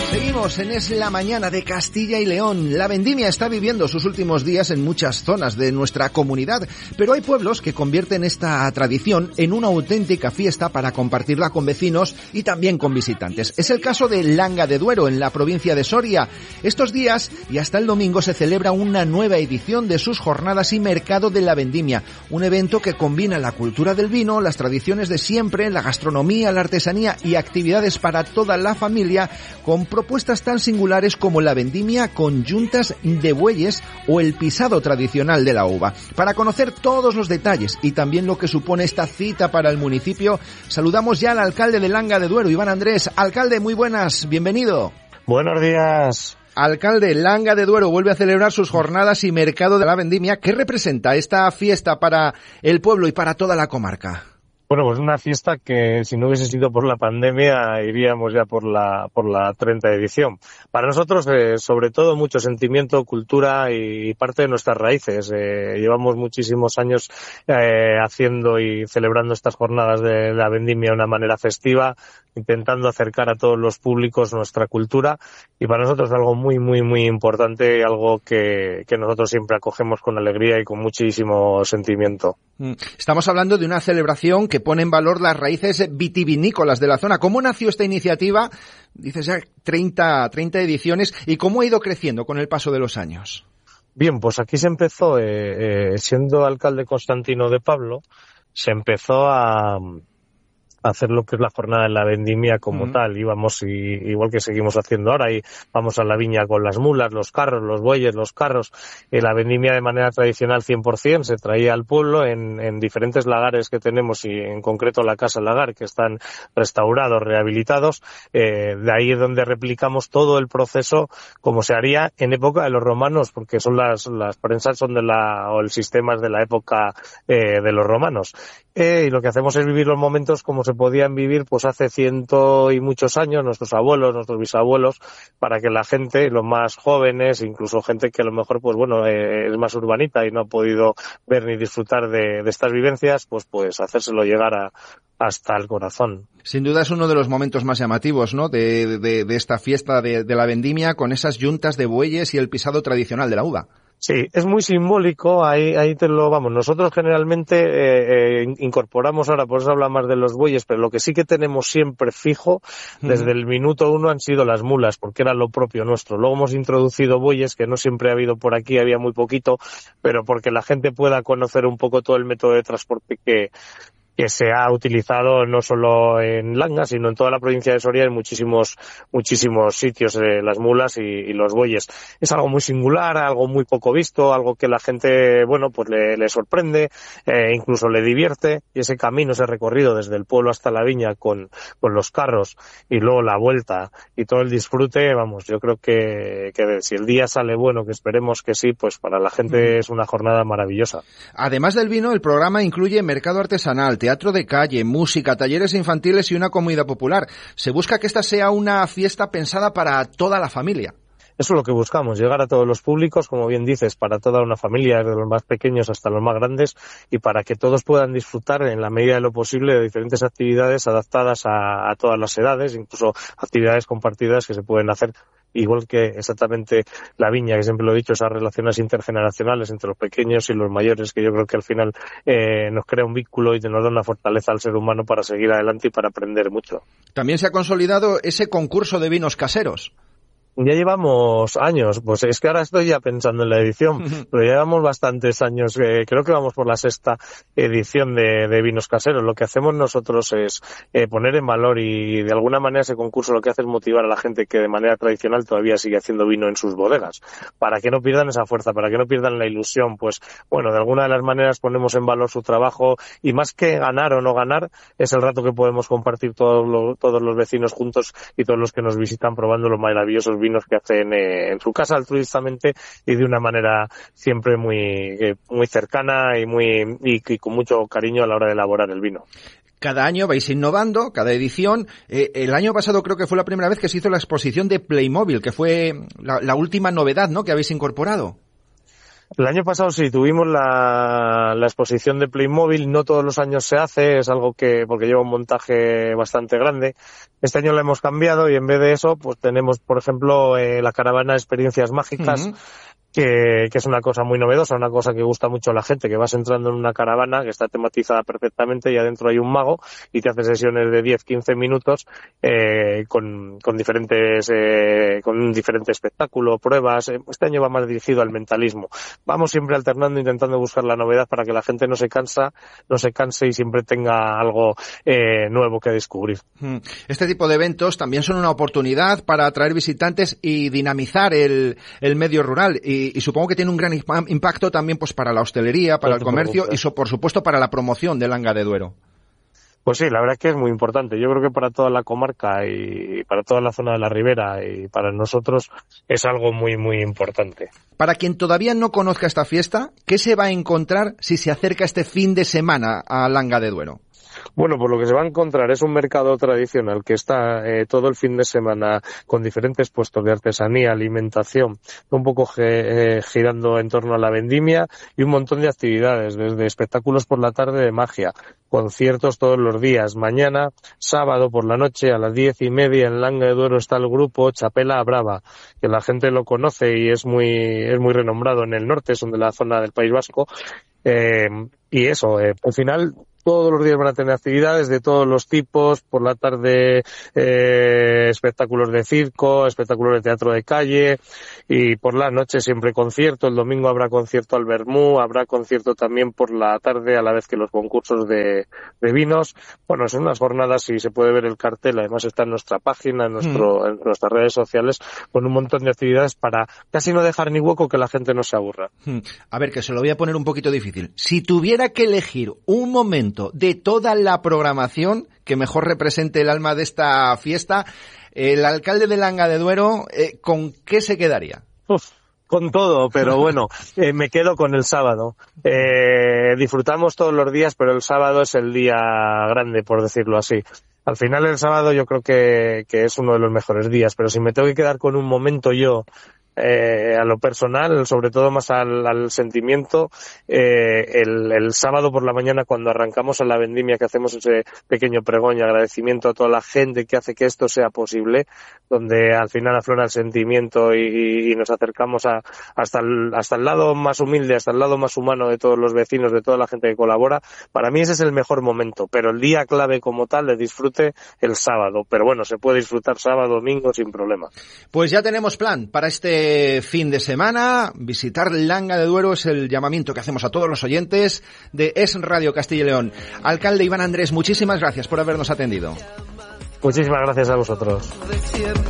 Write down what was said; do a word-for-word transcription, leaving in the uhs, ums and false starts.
Seguimos en Es la Mañana de Castilla y León. La vendimia está viviendo sus últimos días en muchas zonas de nuestra comunidad, pero hay pueblos que convierten esta tradición en una auténtica fiesta para compartirla con vecinos y también con visitantes. Es el caso de Langa de Duero, en la provincia de Soria. Estos días y hasta el domingo se celebra una nueva edición de sus jornadas y mercado de la vendimia, un evento que combina la cultura del vino, las tradiciones de siempre, la gastronomía, la artesanía y actividades para toda la familia, con propuestas tan singulares como la vendimia con yuntas de bueyes o el pisado tradicional de la uva. Para conocer todos los detalles y también lo que supone esta cita para el municipio, saludamos ya al alcalde de Langa de Duero, Iván Andrés. Alcalde, muy buenas, bienvenido. Buenos días. Alcalde, Langa de Duero vuelve a celebrar sus jornadas y mercado de la vendimia. ¿Qué representa esta fiesta para el pueblo y para toda la comarca? Bueno, pues una fiesta que si no hubiese sido por la pandemia iríamos ya por la por la treinta edición. Para nosotros, eh, sobre todo, mucho sentimiento, cultura y parte de nuestras raíces. Eh, llevamos muchísimos años eh, haciendo y celebrando estas jornadas de la vendimia de una manera festiva, intentando acercar a todos los públicos nuestra cultura, y para nosotros es algo muy, muy, muy importante, algo que, que nosotros siempre acogemos con alegría y con muchísimo sentimiento. Estamos hablando de una celebración que pone en valor las raíces vitivinícolas de la zona. ¿Cómo nació esta iniciativa? Dices ya treinta, treinta ediciones, ¿y cómo ha ido creciendo con el paso de los años? Bien, pues aquí se empezó, eh, eh, siendo alcalde Constantino de Pablo, se empezó a... hacer lo que es la jornada en la vendimia como uh-huh. tal. Íbamos, y, igual que seguimos haciendo ahora, y vamos a la viña con las mulas, los carros, los bueyes, los carros. Eh, la vendimia de manera tradicional cien por ciento se traía al pueblo en, en diferentes lagares que tenemos, y en concreto la Casa Lagar, que están restaurados, rehabilitados. Eh, de ahí es donde replicamos todo el proceso como se haría en época de los romanos, porque son las, las prensas son de la, o el sistema es de la época eh, de los romanos. Eh, y lo que hacemos es vivir los momentos como se podían vivir pues hace ciento y muchos años, nuestros abuelos, nuestros bisabuelos, para que la gente, los más jóvenes, incluso gente que a lo mejor pues bueno eh, es más urbanita y no ha podido ver ni disfrutar de, de estas vivencias, pues pues hacérselo llegar a hasta el corazón. Sin duda es uno de los momentos más llamativos, ¿no?, de, de, de esta fiesta de, de la vendimia, con esas yuntas de bueyes y el pisado tradicional de la uva. Sí, es muy simbólico, ahí ahí te lo vamos. Nosotros generalmente eh, eh, incorporamos ahora, por eso habla más de los bueyes, pero lo que sí que tenemos siempre fijo desde uh-huh. el minuto uno han sido las mulas, porque era lo propio nuestro. Luego hemos introducido bueyes, que no siempre ha habido por aquí, había muy poquito, pero porque la gente pueda conocer un poco todo el método de transporte que que se ha utilizado no solo en Langa, sino en toda la provincia de Soria, en muchísimos muchísimos sitios, eh, las mulas y, y los bueyes. Es algo muy singular, algo muy poco visto, algo que la gente, bueno, pues le, le sorprende, eh, incluso le divierte, y ese camino, ese recorrido desde el pueblo hasta la viña con, con los carros, y luego la vuelta y todo el disfrute, vamos, yo creo que, que si el día sale bueno, que esperemos que sí, pues para la gente es una jornada maravillosa. Además del vino, el programa incluye mercado artesanal, teatro de calle, música, talleres infantiles y una comida popular. Se busca que esta sea una fiesta pensada para toda la familia. Eso es lo que buscamos, llegar a todos los públicos, como bien dices, para toda una familia, desde los más pequeños hasta los más grandes, y para que todos puedan disfrutar en la medida de lo posible de diferentes actividades adaptadas a, a todas las edades, incluso actividades compartidas que se pueden hacer. Igual que exactamente la viña, que siempre lo he dicho, esas relaciones intergeneracionales entre los pequeños y los mayores, que yo creo que al final eh, nos crea un vínculo y nos da una fortaleza al ser humano para seguir adelante y para aprender mucho. También se ha consolidado ese concurso de vinos caseros. Ya llevamos años, pues es que ahora estoy ya pensando en la edición, pero ya llevamos bastantes años, eh, creo que vamos por la sexta edición de, de vinos caseros. Lo que hacemos nosotros es eh, poner en valor, y de alguna manera ese concurso lo que hace es motivar a la gente que de manera tradicional todavía sigue haciendo vino en sus bodegas, para que no pierdan esa fuerza, para que no pierdan la ilusión. Pues bueno, de alguna de las maneras ponemos en valor su trabajo, y más que ganar o no ganar, es el rato que podemos compartir todos los, todos los vecinos juntos y todos los que nos visitan probando los maravillosos vinos que hacen eh, en su casa altruistamente y de una manera siempre muy eh, muy cercana y muy y, y con mucho cariño a la hora de elaborar el vino. Cada año vais innovando, cada edición. Eh, el año pasado creo que fue la primera vez que se hizo la exposición de Playmobil, que fue la, la última novedad, ¿no?, que habéis incorporado. El año pasado sí tuvimos la, la exposición de Playmobil, no todos los años se hace, es algo que, porque lleva un montaje bastante grande. Este año lo hemos cambiado y en vez de eso, pues tenemos, por ejemplo, eh, la caravana de experiencias mágicas, uh-huh. Que, que es una cosa muy novedosa, una cosa que gusta mucho a la gente, que vas entrando en una caravana que está tematizada perfectamente y adentro hay un mago y te hace sesiones de diez quince minutos eh, con, con diferentes eh, con un diferente espectáculo, pruebas. Este año va más dirigido al mentalismo. Vamos siempre alternando, intentando buscar la novedad para que la gente no se cansa, no se canse y siempre tenga algo eh, nuevo que descubrir. Este tipo de eventos también son una oportunidad para atraer visitantes y dinamizar el, el medio rural. Y Y, y supongo que tiene un gran impacto también pues para la hostelería, para el comercio y so, por supuesto para la promoción de Langa de Duero. Pues sí, la verdad es que es muy importante. Yo creo que para toda la comarca y para toda la zona de la Ribera y para nosotros es algo muy, muy importante. Para quien todavía no conozca esta fiesta, ¿qué se va a encontrar si se acerca este fin de semana a Langa de Duero? Bueno, pues lo que se va a encontrar es un mercado tradicional que está eh, todo el fin de semana con diferentes puestos de artesanía, alimentación, un poco ge, eh, girando en torno a la vendimia y un montón de actividades, desde espectáculos por la tarde de magia, conciertos todos los días. Mañana, sábado por la noche, a las diez y media en Langa de Duero está el grupo Chapela Brava, que la gente lo conoce y es muy, es muy renombrado en el norte, son de la zona del País Vasco. Eh, y eso, eh, al final todos los días van a tener actividades de todos los tipos, por la tarde eh, espectáculos de circo, espectáculos de teatro de calle y por la noche siempre concierto. El domingo habrá concierto al Bermú, habrá concierto también por la tarde a la vez que los concursos de, de vinos. Bueno, son unas jornadas y se puede ver el cartel, además está en nuestra página, en, nuestro, mm. en nuestras redes sociales, con un montón de actividades para casi no dejar ni hueco que la gente no se aburra. A ver, que se lo voy a poner un poquito difícil. Si tuviera que elegir un momento de toda la programación que mejor represente el alma de esta fiesta, el alcalde de Langa de Duero, eh, ¿con qué se quedaría? Uf, con todo, pero bueno, eh, me quedo con el sábado. Eh, disfrutamos todos los días, pero el sábado es el día grande, por decirlo así. Al final el sábado yo creo que, que es uno de los mejores días, pero si me tengo que quedar con un momento yo, Eh, a lo personal, sobre todo más al, al sentimiento, eh, el, el sábado por la mañana cuando arrancamos a la vendimia, que hacemos ese pequeño pregón y agradecimiento a toda la gente que hace que esto sea posible, donde al final aflora el sentimiento y, y nos acercamos a, hasta, el, hasta el lado más humilde, hasta el lado más humano de todos los vecinos, de toda la gente que colabora. Para mí ese es el mejor momento, pero el día clave como tal de disfrute el sábado, pero bueno, se puede disfrutar sábado, domingo sin problema. Pues ya tenemos plan para este fin de semana. Visitar Langa de Duero es el llamamiento que hacemos a todos los oyentes de Es Radio Castilla y León. Alcalde Iván Andrés, muchísimas gracias por habernos atendido. Muchísimas gracias a vosotros.